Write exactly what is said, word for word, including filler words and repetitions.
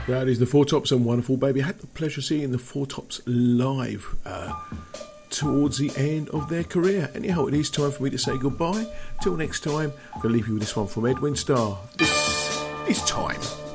That is the Four Tops and Wonderful Baby. I had the pleasure of seeing the Four Tops live uh, towards the end of their career. Anyhow, it is time for me to say goodbye. Till next time, I'm going to leave you with this one from Edwin Starr. This is Time.